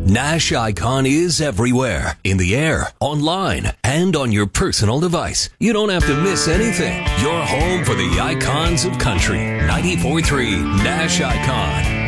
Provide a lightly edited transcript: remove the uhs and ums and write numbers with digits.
Nash Icon is everywhere. In the air, online, and on your personal device. You don't have to miss anything. You're home for the icons of country. 94.3 Nash Icon.